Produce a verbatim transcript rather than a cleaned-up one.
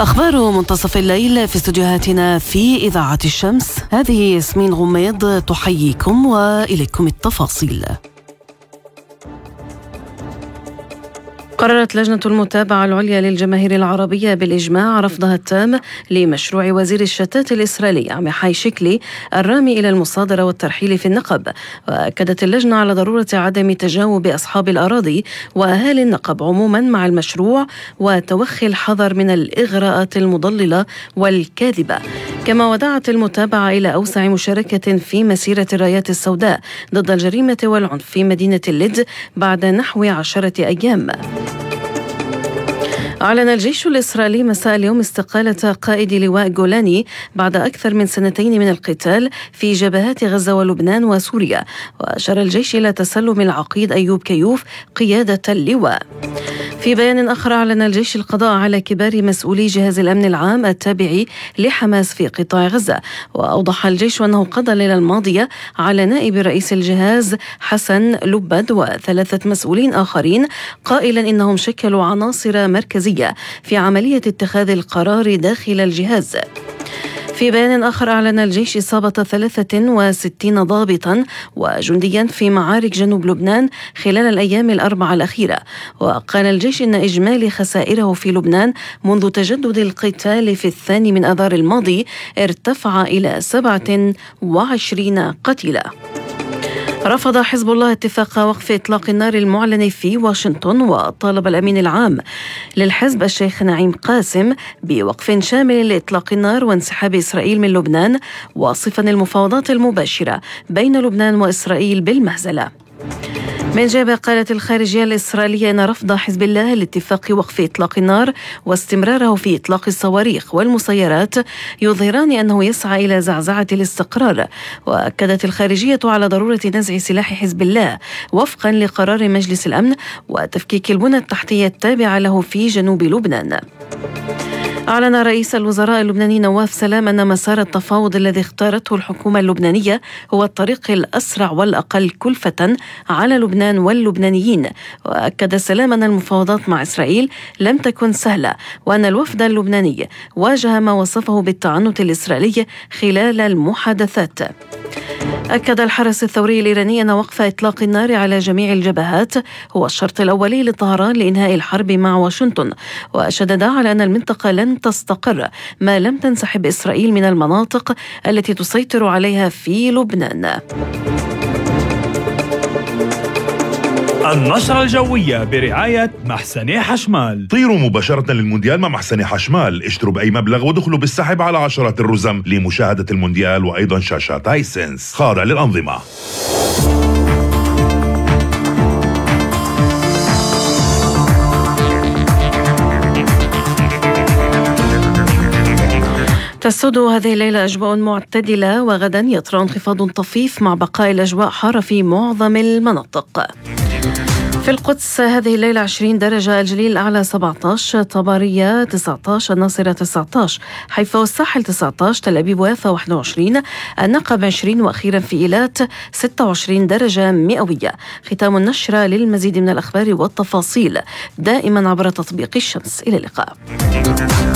أخبار منتصف الليل في استديوهاتنا في إذاعة الشمس. هذه ياسمين غميض تحييكم وإليكم التفاصيل. قررت لجنة المتابعة العليا للجماهير العربية بالإجماع رفضها التام لمشروع وزير الشتات الإسرائيلي عميحاي شكلي الرامي إلى المصادرة والترحيل في النقب. وأكدت اللجنة على ضرورة عدم تجاوب أصحاب الأراضي وأهالي النقب عموما مع المشروع وتوخي الحذر من الإغراءات المضللة والكاذبة. كما ودعت المتابعة إلى أوسع مشاركة في مسيرة الرايات السوداء ضد الجريمة والعنف في مدينة اللد بعد نحو عشرة أيام. أعلن الجيش الإسرائيلي مساء اليوم استقالة قائد لواء جولاني بعد أكثر من سنتين من القتال في جبهات غزة ولبنان وسوريا. وأشار الجيش إلى تسلم العقيد أيوب كيوف قيادة اللواء. في بيان آخر أعلن الجيش القضاء على كبار مسؤولي جهاز الأمن العام التابع لحماس في قطاع غزة. وأوضح الجيش أنه قضى الليلة الماضية على نائب رئيس الجهاز حسن لبد وثلاثة مسؤولين آخرين قائلا إنهم شكلوا عناصر مركزية في عملية اتخاذ القرار داخل الجهاز. في بيان آخر أعلن الجيش إصابة ثلاثة وستين ضابطا وجنديا في معارك جنوب لبنان خلال الأيام الأربعة الأخيرة. وقال الجيش إن إجمالي خسائره في لبنان منذ تجدد القتال في الثاني من آذار الماضي ارتفع إلى سبعة وعشرين قتيلا. رفض حزب الله اتفاق وقف إطلاق النار المعلن في واشنطن. وطالب الأمين العام للحزب الشيخ نعيم قاسم بوقف شامل لإطلاق النار وانسحاب إسرائيل من لبنان، واصفا المفاوضات المباشرة بين لبنان وإسرائيل بالمهزلة. من جهة قالت الخارجية الإسرائيلية أن رفض حزب الله لاتفاق وقف إطلاق النار واستمراره في إطلاق الصواريخ والمسيرات يظهران أنه يسعى إلى زعزعة الاستقرار. وأكدت الخارجية على ضرورة نزع سلاح حزب الله وفقا لقرار مجلس الأمن وتفكيك البنى التحتية التابعة له في جنوب لبنان. أعلن رئيس الوزراء اللبناني نواف سلام أن مسار التفاوض الذي اختارته الحكومة اللبنانية هو الطريق الأسرع والأقل كلفة على لبنان واللبنانيين. وأكد سلام أن المفاوضات مع إسرائيل لم تكن سهلة، وأن الوفد اللبناني واجه ما وصفه بالتعنت الإسرائيلي خلال المحادثات. أكد الحرس الثوري الإيراني أن وقف إطلاق النار على جميع الجبهات هو الشرط الأولي لطهران لإنهاء الحرب مع واشنطن. وشدد على أن المنطقة لن تستقر ما لم تنسحب إسرائيل من المناطق التي تسيطر عليها في لبنان. النشرة الجوية برعاية محسن حشمال. طيروا مباشرة للمونديال مع محسن حشمال، اشتروا بأي مبلغ ودخلوا بالسحب على عشرات الرزم لمشاهدة المونديال وأيضا شاشات هايسنس خاضع للأنظمة. تسود هذه الليلة أجواء معتدلة، وغدا يطرأ انخفاض طفيف مع بقاء الأجواء حارة في معظم المناطق. في القدس هذه الليلة عشرين درجة، الجليل الأعلى سبعة عشر، طبرية تسعة عشر، الناصرة تسعة عشر، حيفا والساحل تسعة عشر، تل أبيب ويافا واحد وعشرين، النقب عشرين، وأخيرا في إيلات ستة وعشرين درجة مئوية. ختام النشرة. للمزيد من الأخبار والتفاصيل دائما عبر تطبيق الشمس. إلى اللقاء.